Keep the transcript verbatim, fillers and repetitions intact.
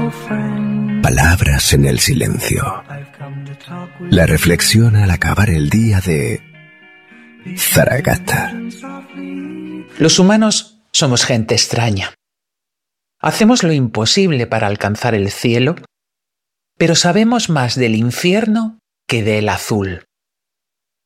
Palabras en el silencio. La reflexión al acabar el día de Zaragata. Los humanos somos gente extraña. Hacemos lo imposible para alcanzar el cielo, pero sabemos más del infierno que del azul.